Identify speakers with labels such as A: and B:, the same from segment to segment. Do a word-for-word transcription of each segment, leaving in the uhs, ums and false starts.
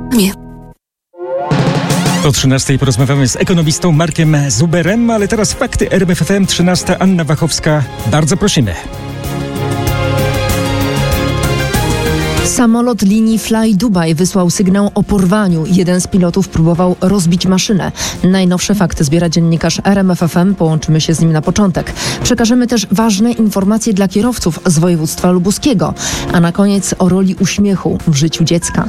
A: Nie.
B: Po trzynastej porozmawiamy z ekonomistą Markiem Zuberem, ale teraz fakty. R M F F M trzynaста, Anna Wachowska. Bardzo prosimy.
C: Samolot linii Fly Dubai wysłał sygnał o porwaniu. Jeden z pilotów próbował rozbić maszynę. Najnowsze fakty zbiera dziennikarz R M F F M. Połączymy się z nim na początek. Przekażemy też ważne informacje dla kierowców z województwa lubuskiego. A na koniec o roli uśmiechu w życiu dziecka.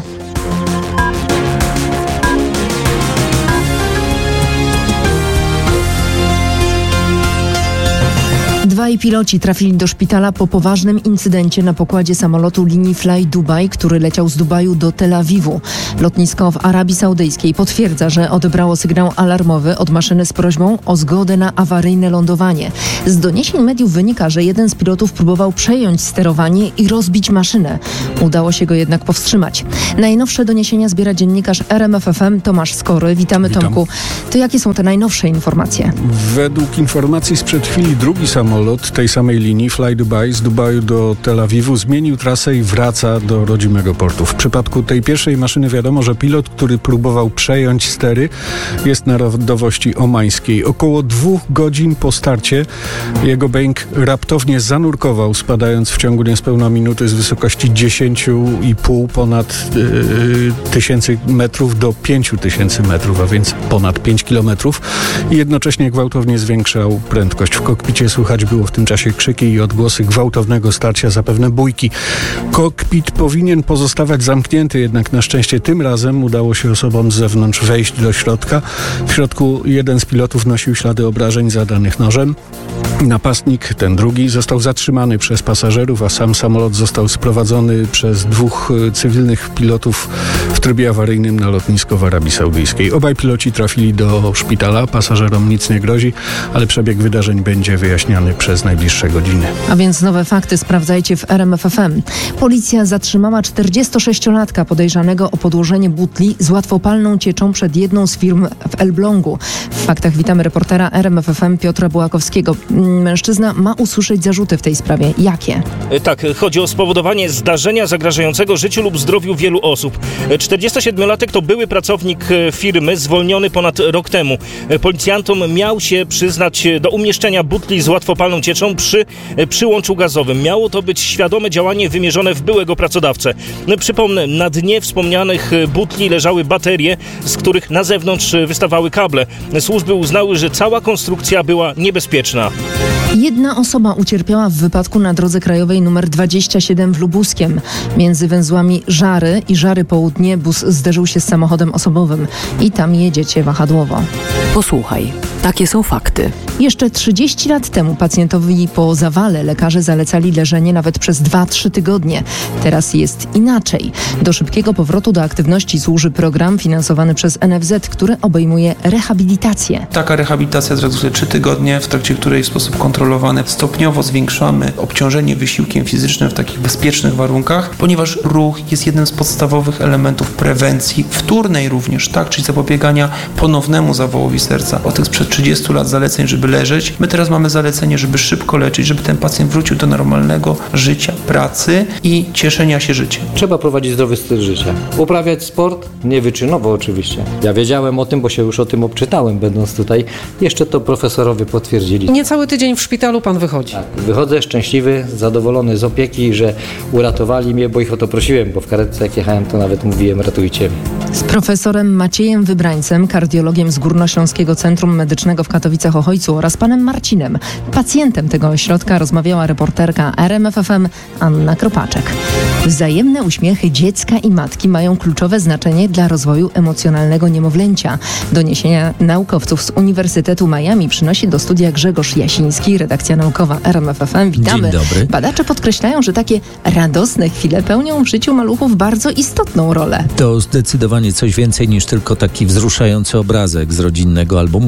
C: Dwaj piloci trafili do szpitala po poważnym incydencie na pokładzie samolotu linii Fly Dubai, który leciał z Dubaju do Tel Awiwu. Lotnisko w Arabii Saudyjskiej potwierdza, że odebrało sygnał alarmowy od maszyny z prośbą o zgodę na awaryjne lądowanie. Z doniesień mediów wynika, że jeden z pilotów próbował przejąć sterowanie i rozbić maszynę. Udało się go jednak powstrzymać. Najnowsze doniesienia zbiera dziennikarz R M F F M Tomasz Skory. Witamy,
D: Witam.
C: Tomku. To jakie są te najnowsze informacje?
D: Według informacji sprzed chwili drugi samolot tej samej linii Fly Dubai z Dubaju do Tel Awiwu zmienił trasę i wraca do rodzimego portu. W przypadku tej pierwszej maszyny wiadomo, że pilot, który próbował przejąć stery, jest narodowości omańskiej. Około dwóch godzin po starcie jego Boeing raptownie zanurkował, spadając w ciągu niespełna minuty z wysokości dziesięć i pół ponad yy, tysięcy metrów do pięć tysięcy metrów, a więc ponad pięć kilometrów, i jednocześnie gwałtownie zwiększał prędkość. W kokpicie słychać było w tym czasie krzyki i odgłosy gwałtownego starcia, zapewne bójki. Kokpit powinien pozostawać zamknięty, jednak na szczęście tym razem udało się osobom z zewnątrz wejść do środka. W środku jeden z pilotów nosił ślady obrażeń zadanych nożem. Napastnik, ten drugi, został zatrzymany przez pasażerów, a sam samolot został sprowadzony przez dwóch cywilnych pilotów w trybie awaryjnym na lotnisko w Arabii Saudyjskiej. Obaj piloci trafili do szpitala, pasażerom nic nie grozi, ale przebieg wydarzeń będzie wyjaśniany przez najbliższe godziny.
C: A więc nowe fakty sprawdzajcie w R M F F M. Policja zatrzymała czterdziestosześciolatka podejrzanego o podłożenie butli z łatwopalną cieczą przed jedną z firm w Elblągu. W faktach witamy reportera R M F F M Piotra Bułakowskiego. Mężczyzna ma usłyszeć zarzuty w tej sprawie. Jakie?
E: Tak, chodzi o spowodowanie zdarzenia zagrażającego życiu lub zdrowiu wielu osób. czterdziestosiedmiolatek to były pracownik firmy, zwolniony ponad rok temu. Policjantom miał się przyznać do umieszczenia butli z łatwopalną cieczą przy przyłączu gazowym. Miało to być świadome działanie wymierzone w byłego pracodawcę. Przypomnę, na dnie wspomnianych butli leżały baterie, z których na zewnątrz wystawały kable. Służby uznały, że cała konstrukcja była niebezpieczna.
C: Jedna osoba ucierpiała w wypadku na drodze krajowej nr dwadzieścia siedem w Lubuskiem. Między węzłami Żary i Żary Południe bus zderzył się z samochodem osobowym i tam jedziecie wahadłowo.
A: Posłuchaj, takie są fakty.
C: Jeszcze trzydzieści lat temu pacjentowi po zawale lekarze zalecali leżenie nawet przez dwa trzy tygodnie. Teraz jest inaczej. Do szybkiego powrotu do aktywności służy program finansowany przez N F Z, który obejmuje rehabilitację.
F: Taka rehabilitacja trwa trzy tygodnie, w trakcie której w sposób kontrolowany stopniowo zwiększamy obciążenie wysiłkiem fizycznym w takich bezpiecznych warunkach, ponieważ ruch jest jednym z podstawowych elementów prewencji, wtórnej również, tak, czyli zapobiegania ponownemu zawołowi serca. O tych sprzed trzydziestu lat zaleceń, żeby leżeć, my teraz mamy zalecenie, żeby szybko leczyć, żeby ten pacjent wrócił do normalnego życia, pracy i cieszenia się życiem.
G: Trzeba prowadzić zdrowy styl życia. Uprawiać sport, nie wyczynowo oczywiście. Ja wiedziałem o tym, bo się już o tym obczytałem, będąc tutaj. Jeszcze to profesorowie potwierdzili.
H: Niecały tydzień w szpitalu pan wychodzi.
G: Tak, wychodzę szczęśliwy, zadowolony z opieki, że uratowali mnie, bo ich o to prosiłem, bo w karetce jak jechałem, to nawet mówiłem, ratujcie mnie.
C: Z profesorem Maciejem Wybrańcem, kardiologiem z Górnośląskiego Centrum Medycznego w Katowicach-Ochojcu, oraz panem Marcinem, pacjentem tego ośrodka, rozmawiała reporterka R M F F M Anna Kropaczek. Wzajemne uśmiechy dziecka i matki mają kluczowe znaczenie dla rozwoju emocjonalnego niemowlęcia. Doniesienia naukowców z Uniwersytetu Miami przynosi do studia Grzegorz Jasiński, redakcja naukowa R M F F M. Witamy.
I: Dzień dobry.
C: Badacze podkreślają, że takie radosne chwile pełnią w życiu maluchów bardzo istotną rolę.
I: To zdecydowanie coś więcej niż tylko taki wzruszający obrazek z rodzinnego albumu. Właśnie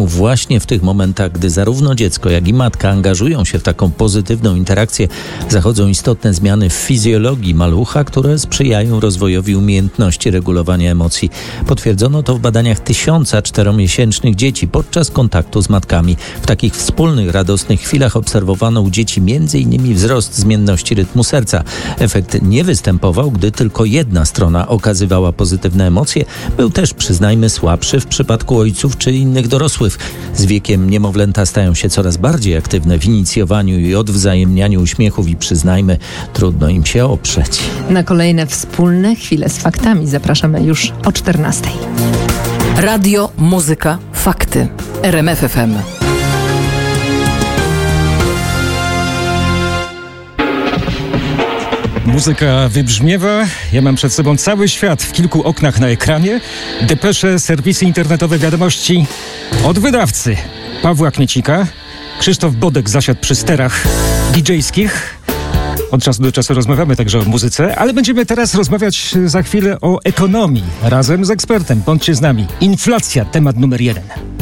I: właśnie w tych momentach, gdy zarówno dziecko, jak i matka angażują się w taką pozytywną interakcję, zachodzą istotne zmiany w fizjologii malucha, które sprzyjają rozwojowi umiejętności regulowania emocji. Potwierdzono to w badaniach tysiąca czteromiesięcznych dzieci podczas kontaktu z matkami. W takich wspólnych, radosnych chwilach obserwowano u dzieci między innymi wzrost zmienności rytmu serca. Efekt nie występował, gdy tylko jedna strona okazywała pozytywne emocje. Był też, przyznajmy, słabszy w przypadku ojców czy innych dorosłych. Z wiekiem niemowlęta stają się coraz bardziej aktywne w inicjowaniu i odwzajemnianiu uśmiechów i przyznajmy, trudno im się oprzeć.
C: Na kolejne wspólne chwile z faktami zapraszamy już o czternastej.
A: Radio, muzyka, fakty. R M F F M.
B: Muzyka wybrzmiewa. Ja mam przed sobą cały świat w kilku oknach na ekranie. Depesze, serwisy internetowe, wiadomości od wydawcy Pawła Kmiecika. Krzysztof Bodek zasiadł przy sterach didżejskich. Od czasu do czasu rozmawiamy także o muzyce, ale będziemy teraz rozmawiać za chwilę o ekonomii razem z ekspertem. Bądźcie z nami. Inflacja, temat numer jeden.